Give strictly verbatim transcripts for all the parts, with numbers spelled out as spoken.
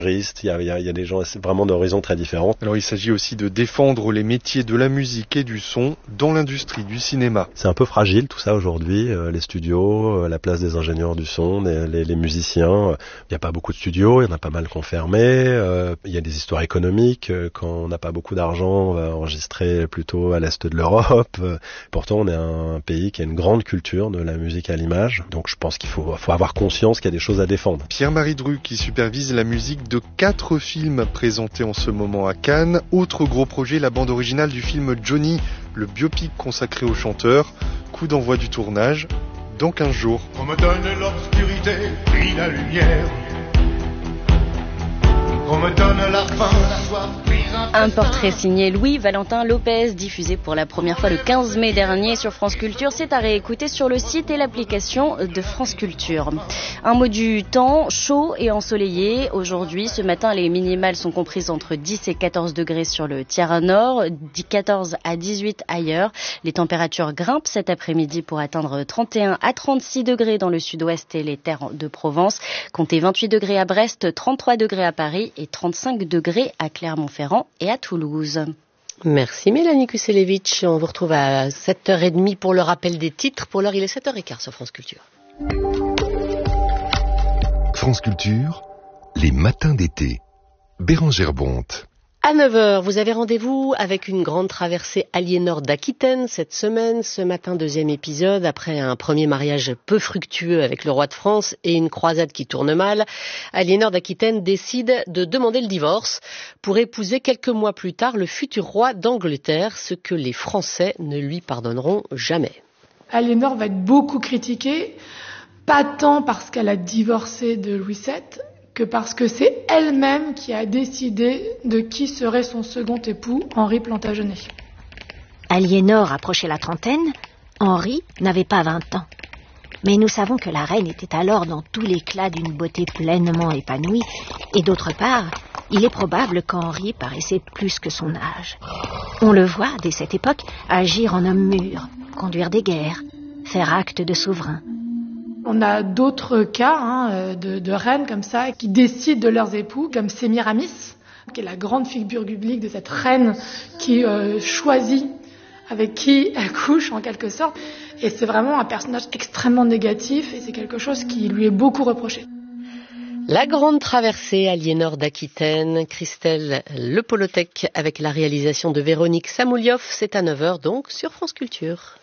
Il y a, il y a, il y a des gens vraiment d'horizons très différents. Alors il s'agit aussi de défendre les métiers de la musique et du son dans l'industrie du cinéma. C'est un peu fragile tout ça aujourd'hui, euh, les studios, euh, la place des ingénieurs du son, les, les, les musiciens. Il n'y a pas beaucoup de studios, il y en a pas mal qui ont fermé. Euh, il y a des histoires économiques. Euh, quand on n'a pas beaucoup d'argent, on va enregistrer plutôt à l'est de l'Europe. Euh, pourtant on est un, un pays qui a une grande culture de la musique à l'image. Donc je pense qu'il faut, faut avoir conscience qu'il y a des choses à défendre. Pierre-Marie Dru qui supervise la musique de quatre films présentés en ce moment à Cannes. Autre gros projet, la bande originale du film Johnny, le biopic consacré au chanteur. Coup d'envoi du tournage dans quinze jours. On me donne l'obscurité, puis la lumière. On me donne la faim, la soif, puis un... Un portrait signé Louis Valentin Lopez, diffusé pour la première fois le quinze mai dernier sur France Culture. C'est à réécouter sur le site et l'application de France Culture. Un mot du temps, chaud et ensoleillé. Aujourd'hui, ce matin, les minimales sont comprises entre dix et quatorze degrés sur le tiers nord, quatorze à dix-huit ailleurs. Les températures grimpent cet après-midi pour atteindre trente et un à trente-six degrés dans le sud-ouest et les terres de Provence. Comptez vingt-huit degrés à Brest, trente-trois degrés à Paris et trente-cinq degrés à Clermont-Ferrand et à Toulouse. Merci Mélanie Kuselevitch. On vous retrouve à sept heures trente pour le rappel des titres. Pour l'heure, il est sept heures quinze sur France Culture. France Culture, les matins d'été. Bérangère Bonte. À neuf heures, vous avez rendez-vous avec une grande traversée Aliénor d'Aquitaine cette semaine. Ce matin, deuxième épisode, après un premier mariage peu fructueux avec le roi de France et une croisade qui tourne mal, Aliénor d'Aquitaine décide de demander le divorce pour épouser quelques mois plus tard le futur roi d'Angleterre, ce que les Français ne lui pardonneront jamais. Aliénor va être beaucoup critiquée, pas tant parce qu'elle a divorcé de Louis sept, que parce que c'est elle-même qui a décidé de qui serait son second époux, Henri Plantagenet. Aliénor approchait la trentaine, Henri n'avait pas vingt ans. Mais nous savons que la reine était alors dans tout l'éclat d'une beauté pleinement épanouie, et d'autre part, il est probable qu'Henri paraissait plus que son âge. On le voit, dès cette époque, agir en homme mûr, conduire des guerres, faire acte de souverain. On a d'autres cas hein, de, de reines comme ça qui décident de leurs époux, comme Sémiramis, qui est la grande figure publique de cette reine qui euh, choisit avec qui elle couche en quelque sorte. Et c'est vraiment un personnage extrêmement négatif et c'est quelque chose qui lui est beaucoup reproché. La grande traversée Aliénor d'Aquitaine, Christelle Lepolotec avec la réalisation de Véronique Samoulioff, c'est à neuf heures donc sur France Culture.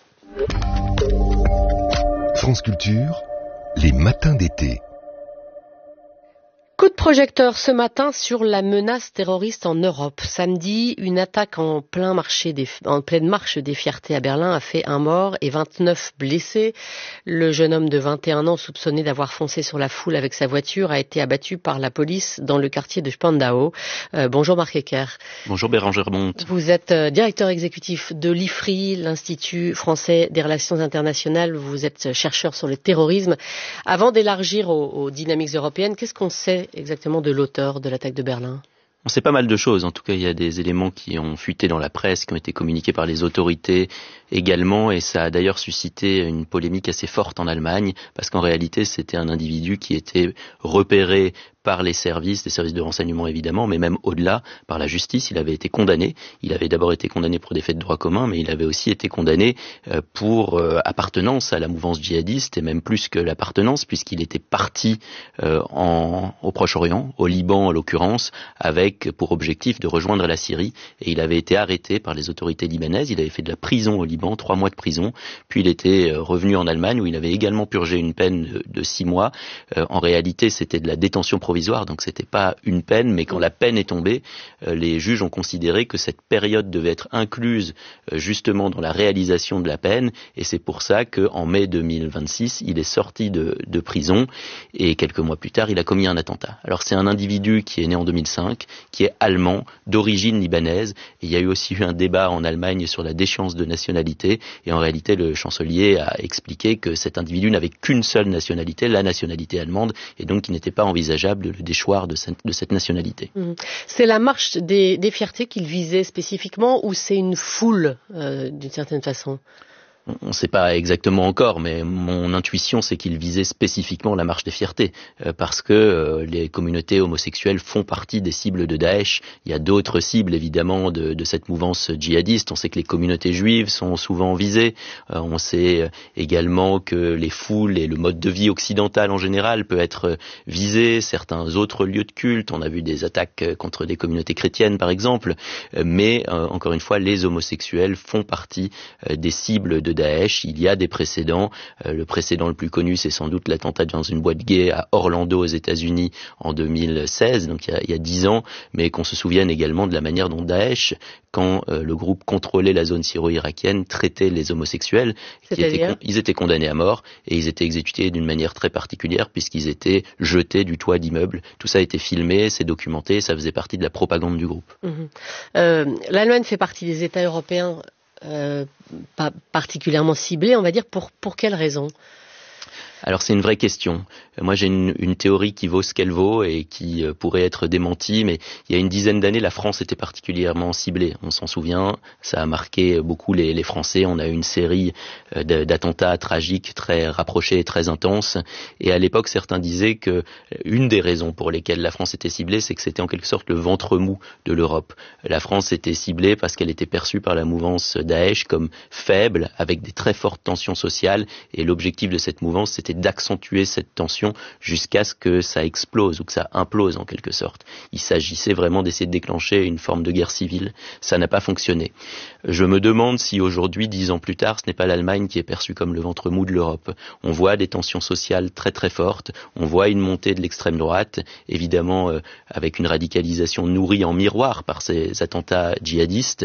France Culture, les matins d'été. Coup de projecteur ce matin sur la menace terroriste en Europe. Samedi, une attaque en, plein marché des, en pleine marche des fiertés à Berlin a fait un mort et vingt-neuf blessés. Le jeune homme de vingt et un ans soupçonné d'avoir foncé sur la foule avec sa voiture a été abattu par la police dans le quartier de Spandau. Euh, bonjour Marc Ecker. Bonjour Bérangère Bonte. Vous êtes euh, directeur exécutif de l'I F R I, l'Institut français des relations internationales. Vous êtes chercheur sur le terrorisme. Avant d'élargir aux, aux dynamiques européennes, qu'est-ce qu'on sait exactement de l'auteur de l'attaque de Berlin? On sait pas mal de choses. En tout cas, il y a des éléments qui ont fuité dans la presse, qui ont été communiqués par les autorités également, et ça a d'ailleurs suscité une polémique assez forte en Allemagne, parce qu'en réalité, c'était un individu qui était repéré par les services, des services de renseignement évidemment, mais même au-delà, par la justice. Il avait été condamné. Il avait d'abord été condamné pour des faits de droit commun, mais il avait aussi été condamné euh, pour euh, appartenance à la mouvance djihadiste, et même plus que l'appartenance, puisqu'il était parti euh, en, au Proche-Orient, au Liban en l'occurrence, avec pour objectif de rejoindre la Syrie. Et il avait été arrêté par les autorités libanaises. Il avait fait de la prison au Liban, trois mois de prison. Puis il était euh, revenu en Allemagne, où il avait également purgé une peine de, de six mois. Euh, en réalité, c'était de la détention provisoire, donc c'était pas une peine, mais quand la peine est tombée, euh, les juges ont considéré que cette période devait être incluse euh, justement dans la réalisation de la peine, et c'est pour ça qu'en mai deux mille vingt-six, il est sorti de, de prison, et quelques mois plus tard, il a commis un attentat. Alors c'est un individu qui est né en deux mille cinq, qui est allemand, d'origine libanaise, et il y a eu aussi eu un débat en Allemagne sur la déchéance de nationalité, et en réalité le chancelier a expliqué que cet individu n'avait qu'une seule nationalité, la nationalité allemande, et donc qu'il n'était pas envisageable de le déchoir de cette, de cette nationalité. Mmh. C'est la marche des, des fiertés qu'il visait spécifiquement, ou c'est une foule euh, d'une certaine façon? on ne sait pas exactement encore, mais mon intuition, c'est qu'il visait spécifiquement la marche des fiertés, euh, parce que euh, les communautés homosexuelles font partie des cibles de Daesh. Il y a d'autres cibles, évidemment, de, de cette mouvance djihadiste. On sait que les communautés juives sont souvent visées. Euh, on sait également que les foules et le mode de vie occidental en général peut être visé. Certains autres lieux de culte, on a vu des attaques contre des communautés chrétiennes, par exemple. Euh, mais, euh, encore une fois, les homosexuels font partie euh, des cibles de Daesh. Il y a des précédents. Euh, le précédent le plus connu, c'est sans doute l'attentat dans une boîte gay à Orlando aux États-Unis en deux mille seize, donc il y a, il y a dix ans, mais qu'on se souvienne également de la manière dont Daesh, quand euh, le groupe contrôlait la zone syro-irakienne, traitait les homosexuels. Qui étaient, ils étaient condamnés à mort et ils étaient exécutés d'une manière très particulière puisqu'ils étaient jetés du toit d'immeubles. Tout ça a été filmé, c'est documenté, ça faisait partie de la propagande du groupe. Mmh. Euh, L'Allemagne fait partie des États européens Euh, pas particulièrement ciblé, on va dire, pour, pour quelles raisons ? Alors c'est une vraie question. Moi j'ai une, une théorie qui vaut ce qu'elle vaut et qui euh, pourrait être démentie, mais il y a une dizaine d'années, la France était particulièrement ciblée. On s'en souvient, ça a marqué beaucoup les, les Français. On a eu une série euh, d'attentats tragiques, très rapprochés et très intenses. Et à l'époque, certains disaient que une des raisons pour lesquelles la France était ciblée, c'est que c'était en quelque sorte le ventre mou de l'Europe. La France était ciblée parce qu'elle était perçue par la mouvance Daesh comme faible, avec des très fortes tensions sociales. Et l'objectif de cette mouvance, c'était d'accentuer cette tension jusqu'à ce que ça explose ou que ça implose en quelque sorte. Il s'agissait vraiment d'essayer de déclencher une forme de guerre civile. Ça n'a pas fonctionné. Je me demande si aujourd'hui, dix ans plus tard, ce n'est pas l'Allemagne qui est perçue comme le ventre mou de l'Europe. On voit des tensions sociales très très fortes. On voit une montée de l'extrême droite, évidemment euh, avec une radicalisation nourrie en miroir par ces attentats djihadistes.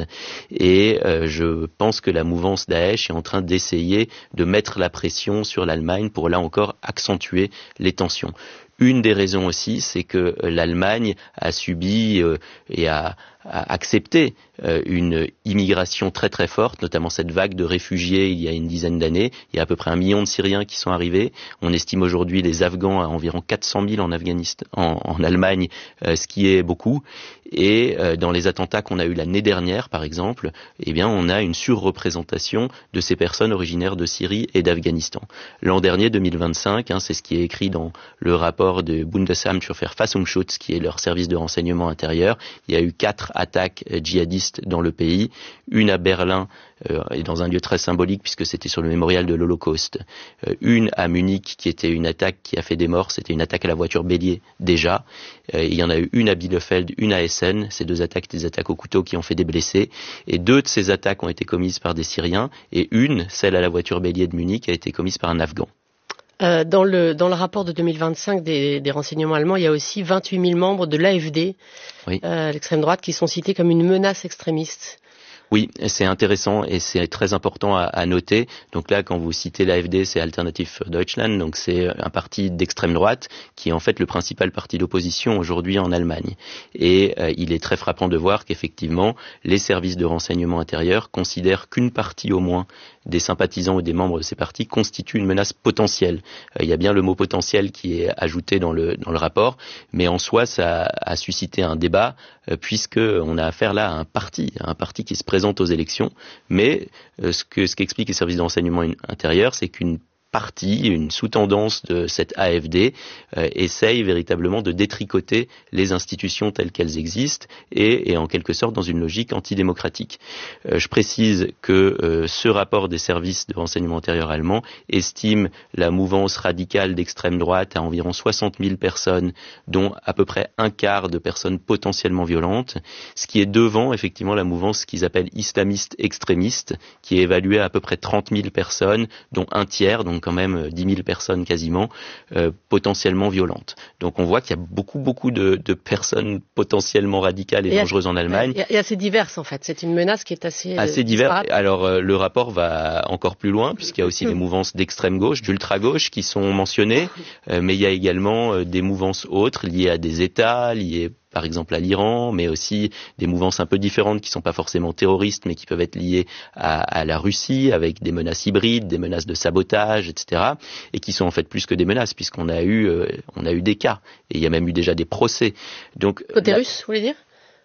Et euh, je pense que la mouvance Daesh est en train d'essayer de mettre la pression sur l'Allemagne pour là encore accentuer les tensions. Une des raisons aussi, c'est que l'Allemagne a subi euh, et a, a accepté euh, une immigration très très forte, notamment cette vague de réfugiés il y a une dizaine d'années. Il y a à peu près un million de Syriens qui sont arrivés. On estime aujourd'hui les Afghans à environ quatre cent mille en Afghanistan, en, en Allemagne, euh, ce qui est beaucoup. Et euh, dans les attentats qu'on a eu l'année dernière, par exemple, eh bien, on a une surreprésentation de ces personnes originaires de Syrie et d'Afghanistan. L'an dernier, deux mille vingt-cinq, hein, c'est ce qui est écrit dans le rapport de Bundesamt für Verfassungsschutz, qui est leur service de renseignement intérieur. Il y a eu quatre attaques djihadistes dans le pays, une à Berlin euh, et dans un lieu très symbolique puisque c'était sur le mémorial de l'Holocauste, euh, une à Munich qui était une attaque qui a fait des morts, c'était une attaque à la voiture bélier déjà, euh, il y en a eu une à Bielefeld, une à Essen, ces deux attaques étaient des attaques au couteau qui ont fait des blessés, et deux de ces attaques ont été commises par des Syriens, et une, celle à la voiture bélier de Munich, a été commise par un Afghan. Euh, dans, le, dans le rapport de deux mille vingt-cinq des, des renseignements allemands, il y a aussi vingt-huit mille membres de l'A F D, oui. euh, l'extrême droite, qui sont cités comme une menace extrémiste. Oui, c'est intéressant et c'est très important à, à noter. Donc là, quand vous citez l'A F D, c'est Alternative für Deutschland, donc c'est un parti d'extrême droite qui est en fait le principal parti d'opposition aujourd'hui en Allemagne. Et euh, il est très frappant de voir qu'effectivement, les services de renseignement intérieur considèrent qu'une partie au moins des sympathisants ou des membres de ces partis constitue une menace potentielle. Euh, il y a bien le mot potentiel qui est ajouté dans le, dans le rapport, mais en soi, ça a suscité un débat euh, puisque on a affaire là à un parti, un parti qui se présente aux élections, mais euh, ce que ce qu'expliquent les services de renseignement intérieur, c'est qu'une partie, une sous-tendance de cette A F D euh, essaye véritablement de détricoter les institutions telles qu'elles existent et, et en quelque sorte dans une logique antidémocratique. Euh, je précise que euh, ce rapport des services de renseignement intérieur allemands estime la mouvance radicale d'extrême droite à environ soixante mille personnes, dont à peu près un quart de personnes potentiellement violentes, ce qui est devant effectivement la mouvance qu'ils appellent islamiste extrémiste, qui est évaluée à à peu près trente mille personnes, dont un tiers, donc quand même dix mille personnes quasiment, euh, potentiellement violentes. Donc on voit qu'il y a beaucoup, beaucoup de, de personnes potentiellement radicales et, et dangereuses en Allemagne. Et assez diverses en fait, c'est une menace qui est assez... Assez diverse. Alors euh, le rapport va encore plus loin, puisqu'il y a aussi des mouvances d'extrême gauche, d'ultra-gauche qui sont mentionnées, euh, mais il y a également euh, des mouvances autres liées à des États, liées par exemple à l'Iran, mais aussi des mouvances un peu différentes qui ne sont pas forcément terroristes, mais qui peuvent être liées à, à la Russie, avec des menaces hybrides, des menaces de sabotage, et cetera, et qui sont en fait plus que des menaces, puisqu'on a eu, euh, on a eu des cas, et il y a même eu déjà des procès. Donc, côté la... russe, vous voulez dire ?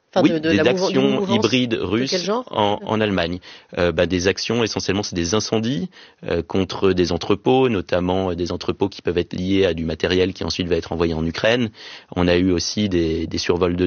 Enfin, oui, de, de des la actions mouvance, hybrides russes quel genre en, en Allemagne. Euh, bah, des actions, essentiellement, c'est des incendies euh, contre des entrepôts, notamment euh, des entrepôts qui peuvent être liés à du matériel qui ensuite va être envoyé en Ukraine. On a eu aussi des, des survols de